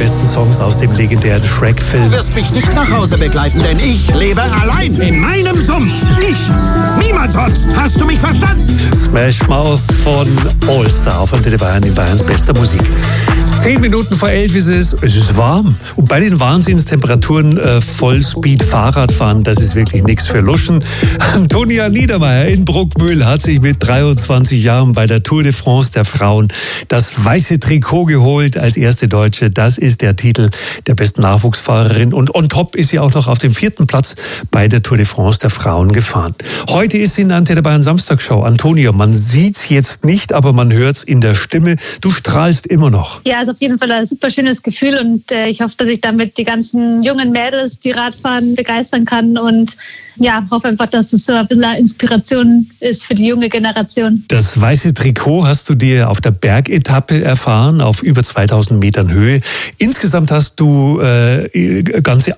besten Songs aus dem legendären Shrek-Film. Du wirst mich nicht nach Hause begleiten, denn ich lebe allein in meinem Sumpf. Ich, niemand sonst. Hast du mich verstanden? Smash Mouth von All Star auf Antenne Bayern in Bayerns bester Musik. 10 Minuten vor 11 ist es. Es ist warm. Und bei den Wahnsinnstemperaturen Vollspeed Fahrradfahren, das ist wirklich nichts für Luschen. Antonia Niedermaier in Bruckmühl hat sich mit 23 Jahren bei der Tour de France der Frauen das weiße Trikot geholt als erste Deutsche. Das ist der Titel der besten Nachwuchsfahrerin. Und on top ist sie auch noch auf dem 4. Platz bei der Tour de France der Frauen gefahren. Heute ist sie in der Antenne Bayern Samstagshow. Antonia, man sieht's jetzt nicht, aber man hört's in der Stimme. Du strahlst immer noch. Ja, ist auf jeden Fall ein super schönes Gefühl und ich hoffe, dass ich damit die ganzen jungen Mädels, die Radfahren, begeistern kann und ja, hoffe einfach, dass das so ein bisschen eine Inspiration ist für die junge Generation. Das weiße Trikot hast du dir auf der Bergetappe erfahren, auf über 2000 Metern Höhe. Insgesamt hast du ganze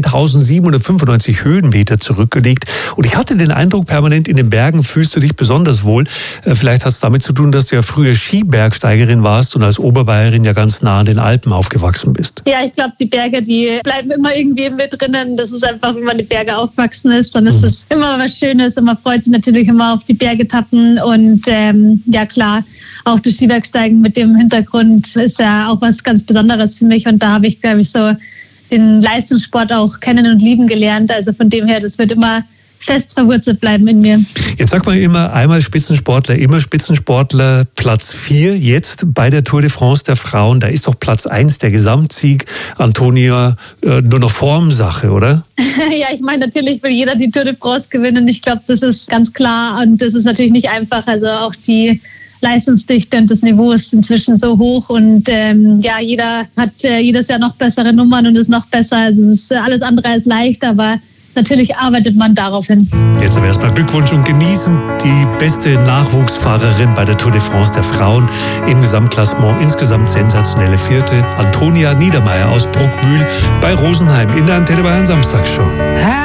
18.795 Höhenmeter zurückgelegt und ich hatte den Eindruck, permanent in den Bergen fühlst du dich besonders wohl. Vielleicht hat es damit zu tun, dass du ja früher Skibergsteigerin warst und als Oberbayerin ja ganz nah an den Alpen aufgewachsen bist. Ja, ich glaube, die Berge, die bleiben immer irgendwie mit drinnen. Das ist einfach, wenn man die Berge aufgewachsen ist, dann ist das immer was Schönes und man freut sich natürlich immer auf die Bergetappen und ja klar, auch das Skibergsteigen mit dem Hintergrund ist ja auch was ganz Besonderes für mich und da habe ich, glaube ich, so den Leistungssport auch kennen und lieben gelernt. Also von dem her, das wird immer fest verwurzelt bleiben in mir. Jetzt sagt man immer, einmal Spitzensportler, immer Spitzensportler. Platz 4 jetzt bei der Tour de France der Frauen. Da ist doch Platz 1 der Gesamtsieg. Antonia, nur noch Formsache, oder? Ja, ich meine, natürlich will jeder die Tour de France gewinnen. Ich glaube, das ist ganz klar und das ist natürlich nicht einfach. Also auch die Leistungsdichte und das Niveau ist inzwischen so hoch und ja, jeder hat jedes Jahr noch bessere Nummern und ist noch besser. Also es ist alles andere als leicht, aber natürlich arbeitet man darauf hin. Jetzt aber erstmal Glückwunsch und genießen die beste Nachwuchsfahrerin bei der Tour de France der Frauen im Gesamtklassement. Insgesamt sensationelle 4. Antonia Niedermaier aus Bruckmühl bei Rosenheim in der Antenne Bayern Samstagshow.